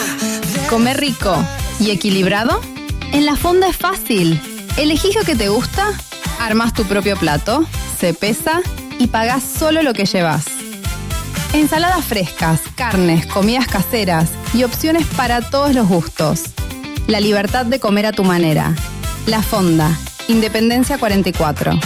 ¿Comer rico y equilibrado? En La Fonda es fácil. Elegís lo que te gusta, armás tu propio plato, se pesa y pagás solo lo que llevas. Ensaladas frescas, carnes, comidas caseras y opciones para todos los gustos. La libertad de comer a tu manera. La Fonda, Independencia 44.